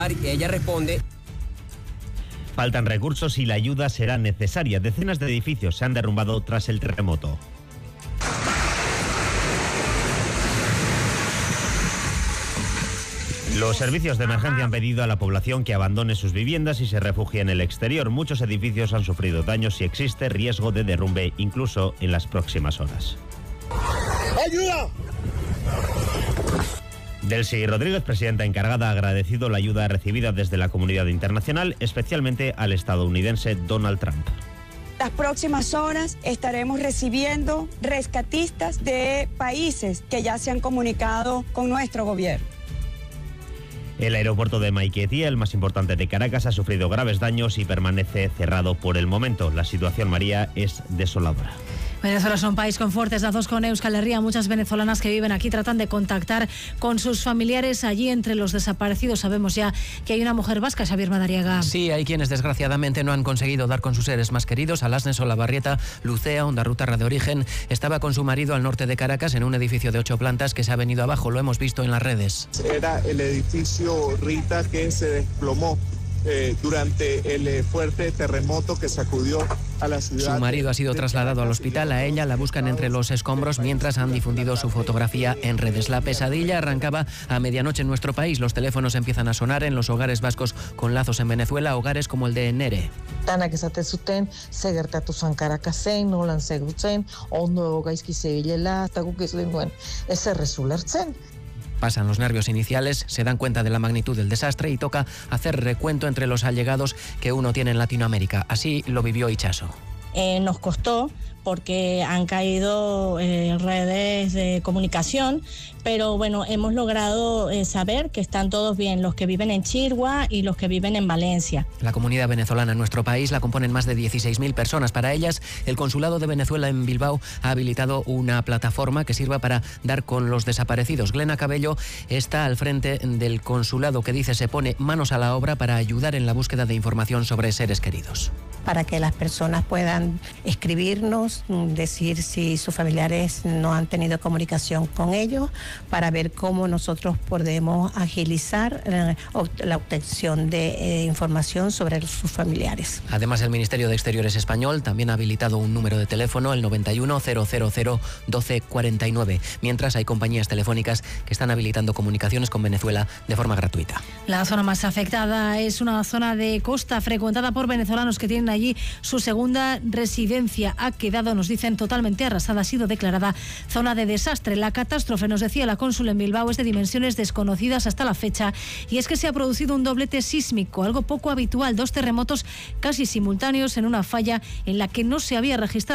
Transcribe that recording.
Y ella responde: faltan recursos y la ayuda será necesaria. Decenas de edificios se han derrumbado tras el terremoto. Los servicios de emergencia han pedido a la población que abandone sus viviendas y se refugie en el exterior. Muchos edificios han sufrido daños y existe riesgo de derrumbe incluso en las próximas horas. ¡Ayuda! Delcy Rodríguez, presidenta encargada, ha agradecido la ayuda recibida desde la comunidad internacional, especialmente al estadounidense Donald Trump. Las próximas horas estaremos recibiendo rescatistas de países que ya se han comunicado con nuestro gobierno. El aeropuerto de Maiquetía, el más importante de Caracas, ha sufrido graves daños y permanece cerrado por el momento. La situación, María, es desoladora. Venezuela es un país con fuertes lazos con Euskal Herria. Muchas venezolanas que viven aquí tratan de contactar con sus familiares allí. Entre los desaparecidos sabemos ya que hay una mujer vasca, Xavier Madariaga. Sí, hay quienes desgraciadamente no han conseguido dar con sus seres más queridos. Alasne Solabarrieta, Lucea, ondarrutarra de origen, estaba con su marido al norte de Caracas en un edificio de 8 plantas que se ha venido abajo. Lo hemos visto en las redes. Era el edificio Rita que se desplomó durante el fuerte terremoto que sacudió a la ciudad. Su marido ha sido trasladado al hospital. A ella la buscan entre los escombros mientras han difundido su fotografía en redes. La pesadilla arrancaba a medianoche en nuestro país. Los teléfonos empiezan a sonar en los hogares vascos con lazos en Venezuela, hogares como el de Nere. Pasan los nervios iniciales, se dan cuenta de la magnitud del desastre y toca hacer recuento entre los allegados que uno tiene en Latinoamérica. Así lo vivió Ichaso. Nos costó porque han caído redes de comunicación, pero bueno, hemos logrado saber que están todos bien, los que viven en Chirgua y los que viven en Valencia. La comunidad venezolana en nuestro país la componen más de 16.000 personas. Para ellas, el Consulado de Venezuela en Bilbao ha habilitado una plataforma que sirva para dar con los desaparecidos. Glena Cabello está al frente del consulado, que dice se pone manos a la obra para ayudar en la búsqueda de información sobre seres queridos. Para que las personas puedan escribirnos, decir si sus familiares no han tenido comunicación con ellos, para ver cómo nosotros podemos agilizar la obtención de información sobre sus familiares. Además, el Ministerio de Exteriores español también ha habilitado un número de teléfono, el 91 000 1249, mientras hay compañías telefónicas que están habilitando comunicaciones con Venezuela de forma gratuita. La zona más afectada es una zona de costa frecuentada por venezolanos que tienen allí su segunda residencia. Ha quedado, nos dicen, totalmente arrasada. Ha sido declarada zona de desastre. La catástrofe, nos decía la cónsul en Bilbao, es de dimensiones desconocidas hasta la fecha, y es que se ha producido un doblete sísmico, algo poco habitual, 2 terremotos casi simultáneos en una falla en la que no se había registrado